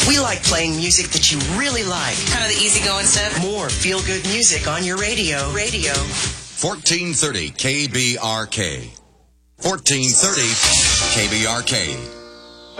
We like playing music that you really like. Kind of the easygoing stuff. More feel-good music on your radio. 1430 KBRK. 1430 KBRK.